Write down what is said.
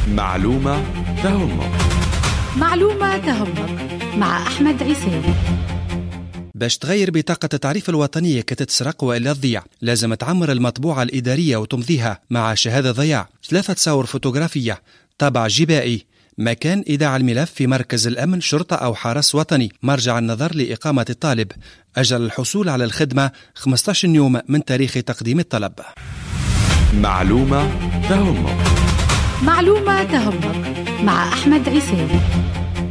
معلومة تهمك. معلومة تهمك مع أحمد عيساوي. باش تغير بطاقة التعريف الوطنية كتتسرق وإلا تضيع، لازم تعمر المطبوعة الإدارية وتمضيها مع شهادة ضياع، 3 تصاور فوتوغرافية، طابع جبائي، مكان إيداع الملف في مركز الأمن، شرطة أو حرس وطني، مرجع النظر لإقامة الطالب، أجل الحصول على الخدمة 15 يوم من تاريخ تقديم الطلب. معلومة تهمك. معلومة تهمك مع أحمد عيساوي.